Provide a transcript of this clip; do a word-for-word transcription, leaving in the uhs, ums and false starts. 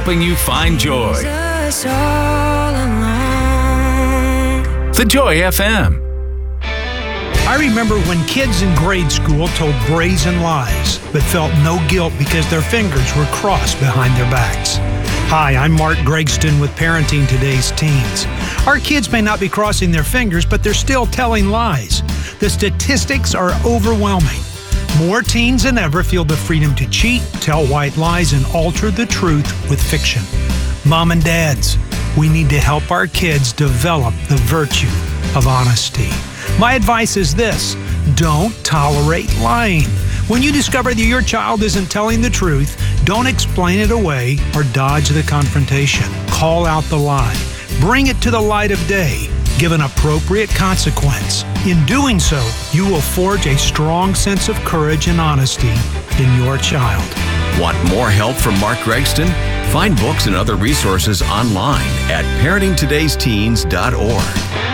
helping you find joy. Jesus all along. The Joy F M. I remember when kids in grade school told brazen lies, but felt no guilt because their fingers were crossed behind their backs. Hi, I'm Mark Gregston with Parenting Today's Teens. Our kids may not be crossing their fingers, but they're still telling lies. The statistics are overwhelming. More teens than ever feel the freedom to cheat, tell white lies, and alter the truth with fiction. Mom and dads, we need to help our kids develop the virtue of honesty. My advice is this: don't tolerate lying. When you discover that your child isn't telling the truth, don't explain it away or dodge the confrontation. Call out the lie. Bring it to the light of day. Give an appropriate consequence. In doing so, you will forge a strong sense of courage and honesty in your child. Want more help from Mark Gregston? Find books and other resources online at parenting todays teens dot org.